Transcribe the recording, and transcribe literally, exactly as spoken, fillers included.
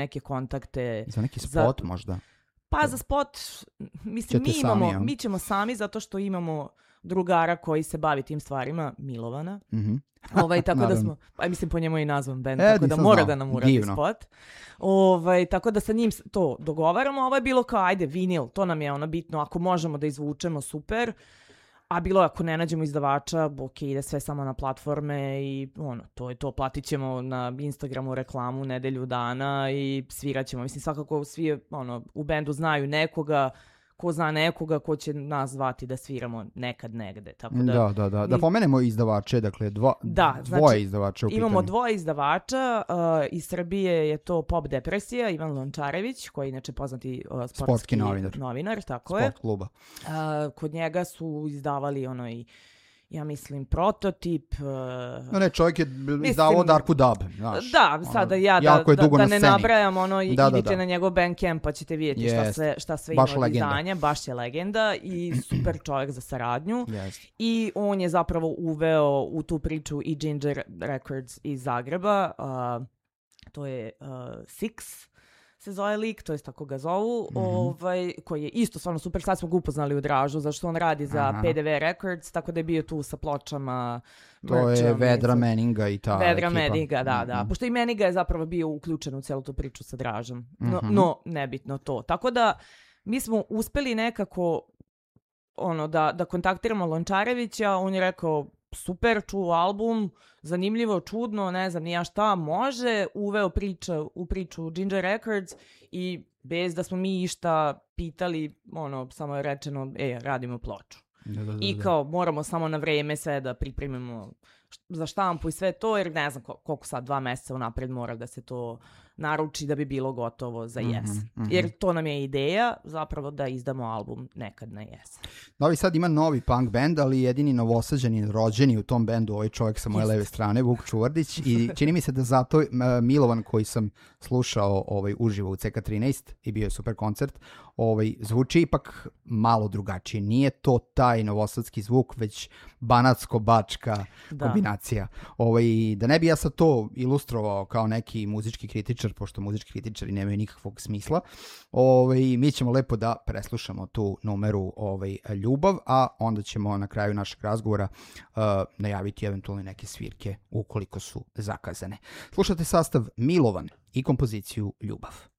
neke kontakte. Za neki spot za, možda? Pa za spot, mislim, mi imamo, sami, mi ćemo sami zato što imamo drugara koji se bavi tim stvarima, Milovana. Mm-hmm. Ovaj, tako da smo, pa mislim po njemu je i nazvan band, e, tako da mora znao. Da nam uradi Divno. Spot. Ovaj, tako da sa njim to dogovaramo, ovo je bilo kao ajde vinil, to nam je ono bitno, ako možemo da izvučemo super, a bilo ako ne nađemo izdavača, ok, ide sve samo na platforme i ono, to je to, platit ćemo na Instagramu reklamu nedelju dana i svirat ćemo, mislim svakako svi ono, u bendu znaju nekoga, ko zna nekoga ko će nas zvati da sviramo nekad negde. Tako da, da, da, da. Da pomenemo izdavače, dakle dva, da, dvoje znači, izdavača u pitanju. Imamo dvoje izdavača, uh, iz Srbije je to Pop Depresija, Ivan Lončarević, koji je inače poznati uh, sportski, sportski novinar. novinar tako Sport je. kluba. Uh, kod njega su izdavali ono i ja mislim prototip. Uh, no ne, čovjek je izdavao Darku Dub, znaš. Da, sada ja da, da, da ne nabrajam, ono, i da, idite da, da. na njegov Bandcamp pa ćete vidjeti yes. šta sve, šta sve ima od izdanja. Baš je legenda i super čovjek za saradnju. Yes. I on je zapravo uveo u tu priču i Ginger Records iz Zagreba. Uh, to je uh, Six se zove lik, to je tako ga zovu, mm-hmm. ovaj, koji je isto stvarno super, sad smo ga upoznali u Dražu, zašto on radi za Aha. P D V Records, tako da je bio tu sa pločama. To merchom, je Vedra Meninga i ta Vedra ekipa. Meninga, da, mm-hmm. da. Pošto i Meninga je zapravo bio uključen u celu tu priču sa Dražom. No, mm-hmm. no nebitno to. Tako da mi smo uspeli nekako ono, da, da kontaktiramo Lončarevića, on je rekao super, čuo album, zanimljivo, čudno, ne znam, nija šta, može, uveo priča, u priču Ginger Records i bez da smo mi išta pitali, ono, samo je rečeno, e, radimo ploču. Da, da, da, I kao, moramo samo na vreme sve da pripremimo za štampu i sve to, jer ne znam koliko sad, dva meseca unapred mora da se to naruči da bi bilo gotovo za jesen. Mm-hmm, mm-hmm. Jer to nam je ideja zapravo da izdamo album nekad na jesen. Novi Sad ima novi punk band, ali jedini novosađeni rođeni u tom bendu, ovaj čovjek sa moje leve strane, Vuk Čuvardić, i čini mi se da zato uh, Milovan koji sam slušao ovaj, uživo u C K trinaest i bio je super koncert, ovaj, zvuči ipak malo drugačije. Nije to taj novosadski zvuk, već banatsko-bačka da. kombinacija. Ovaj, da ne bi ja sad to ilustrovao kao neki muzički kritičar, pošto muzički kritičari nemaju nikakvog smisla, ovaj, mi ćemo lepo da preslušamo tu numeru ovaj, Ljubav, a onda ćemo na kraju našeg razgovora uh, najaviti eventualno neke svirke ukoliko su zakazane. Slušate sastav Milovan i kompoziciju Ljubav.